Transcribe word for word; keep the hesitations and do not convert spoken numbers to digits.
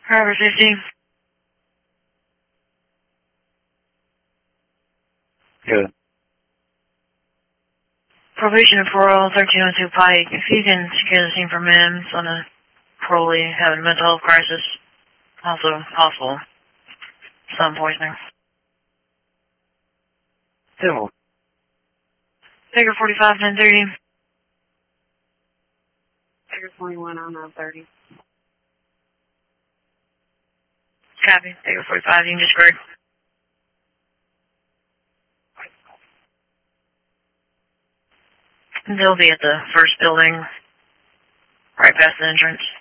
Driver safety. Good. Probation for all thirteen oh two Pike. If you can secure the scene for Mims on a parolee having a mental health crisis. Also possible sun poisoning. Still. Figure forty-five, ten thirty. Figure twenty-one on nine thirty. Copy. Figure forty-five, you can just break. They'll be at the first building, right past the entrance.